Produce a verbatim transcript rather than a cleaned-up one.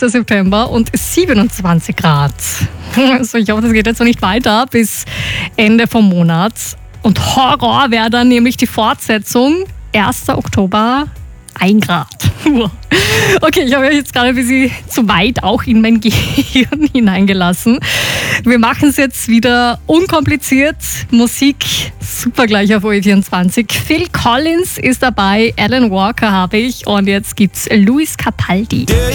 zwanzigster September und siebenundzwanzig Grad. Also ich hoffe, das geht jetzt noch nicht weiter bis Ende vom Monat. Und Horror wäre dann nämlich die Fortsetzung. erster Oktober, ein Grad. Okay, ich habe euch jetzt gerade ein bisschen zu weit auch in mein Gehirn hineingelassen. Wir machen es jetzt wieder unkompliziert. Musik super gleich auf O E vierundzwanzig. Phil Collins ist dabei, Alan Walker habe ich und jetzt gibt's Luis Capaldi.